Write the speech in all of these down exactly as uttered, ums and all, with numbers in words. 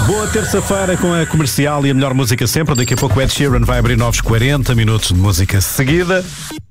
Boa terça-feira com a Comercial e a melhor música sempre. Daqui a pouco o Ed Sheeran vai abrir novos quarenta minutos de música seguida.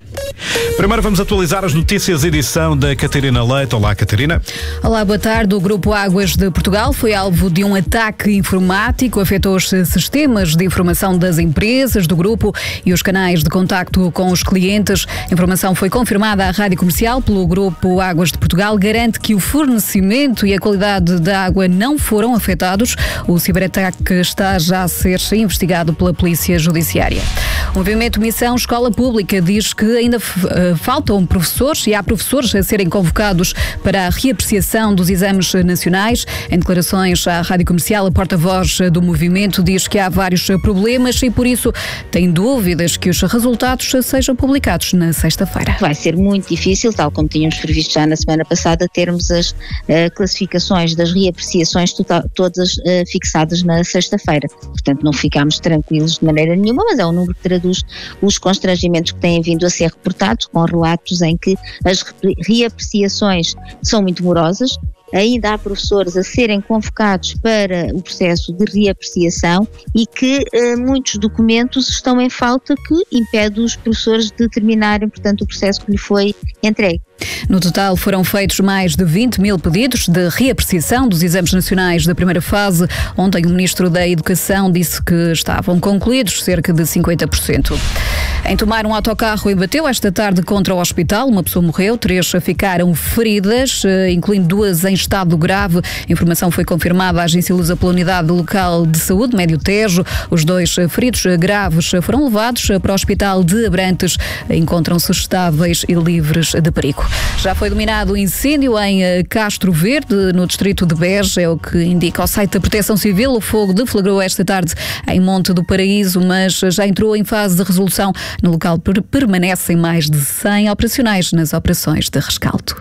Primeiro vamos atualizar as notícias, edição da Catarina Leite. Olá, Catarina. Olá, boa tarde. O Grupo Águas de Portugal foi alvo de um ataque informático. Afetou os sistemas de informação das empresas do grupo e os canais de contacto com os clientes. A informação foi confirmada à Rádio Comercial pelo Grupo Águas de Portugal. Garante que o fornecimento e a qualidade da água não foram afetados. O ciberataque está já a ser investigado pela Polícia Judiciária. O movimento Missão Escola Pública diz que ainda uh, faltam professores e há professores a serem convocados para a reapreciação dos exames nacionais. Em declarações à Rádio Comercial, a porta-voz do movimento diz que há vários problemas e, por isso, tem dúvidas que os resultados sejam publicados na sexta-feira. Vai ser muito difícil, tal como tínhamos previsto já na semana passada, termos as uh, classificações das reapreciações total, todas uh, fixadas na sexta-feira. Portanto, não ficámos tranquilos de maneira nenhuma, mas é um número que traduz os constrangimentos que têm vindo a ser reportados, com relatos em que as reapreciações são muito morosas. Ainda há professores a serem convocados para o processo de reapreciação e que eh, muitos documentos estão em falta que impede os professores de terminarem, portanto, o processo que lhe foi entregue. No total foram feitos mais de vinte mil pedidos de reapreciação dos exames nacionais da primeira fase. Ontem o Ministro da Educação disse que estavam concluídos cerca de cinquenta por cento. Em Tomar, um autocarro embateu esta tarde contra o hospital. Uma pessoa morreu, três ficaram feridas, incluindo duas em estado grave. A informação foi confirmada à Agência Lusa pela Unidade Local de Saúde, Médio Tejo. Os dois feridos graves foram levados para o Hospital de Abrantes. Encontram-se estáveis e livres de perigo. Já foi dominado o incêndio em Castro Verde, no distrito de Beja, é o que indica o site da Proteção Civil. O fogo deflagrou esta tarde em Monte do Paraíso, mas já entrou em fase de resolução. No local permanecem mais de cem operacionais nas operações de rescaldo.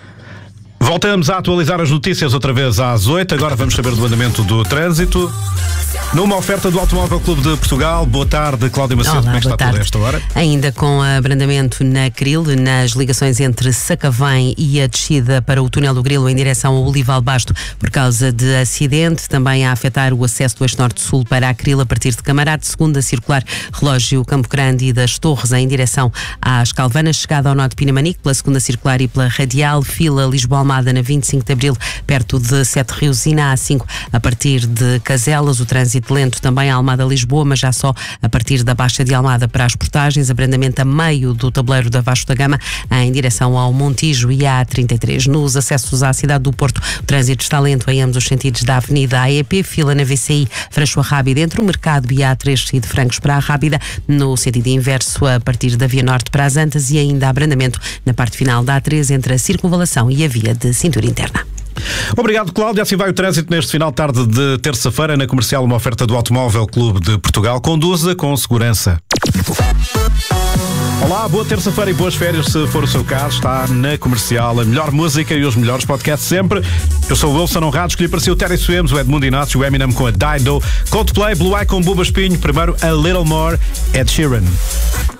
Voltamos a atualizar as notícias outra vez às oito. Agora vamos saber do andamento do trânsito. Numa oferta do Automóvel Clube de Portugal. Boa tarde, Cláudia Macedo. Olá, como é que está tarde. tudo a esta hora? Ainda com abrandamento na Cril, nas ligações entre Sacavém e a descida para o túnel do Grilo em direção ao Olival Basto por causa de acidente. Também a afetar o acesso do eixo norte-sul para a Cril a partir de Camarate, segunda circular Relógio Campo Grande e das Torres em direção às Calvanas, chegada ao nó de Pinamanique pela segunda circular e pela Radial, fila Lisboa-Almada na vinte e cinco de Abril, perto de Sete Rios, e na A cinco a partir de Caselas. O trânsito lento também a Almada-Lisboa, mas já só a partir da Baixa de Almada para as Portagens, abrandamento a meio do tabuleiro da Vasco da Gama em direção ao Montijo e à A trinta e três. Nos acessos à cidade do Porto, o trânsito está lento em ambos os sentidos da Avenida A E P, fila na V C I Freixo Rábida entre o Mercado e a A três e de Francos para a Rábida, no sentido inverso a partir da Via Norte para as Antas, e ainda abrandamento na parte final da A três entre a Circunvalação e a via de cintura interna. Obrigado, Cláudia. Assim vai o trânsito neste final de tarde de terça-feira. Na Comercial, uma oferta do Automóvel Clube de Portugal. Conduza com segurança. Olá, boa terça-feira e boas férias, se for o seu caso. Está na Comercial a melhor música e os melhores podcasts sempre. Eu sou o Wilson Honrado, escolhi para si o Terry Swims, o Edmundo Inácio, o Eminem com a Dido, Coldplay, Blue Eye com Buba Espinho, primeiro A Little More, Ed Sheeran.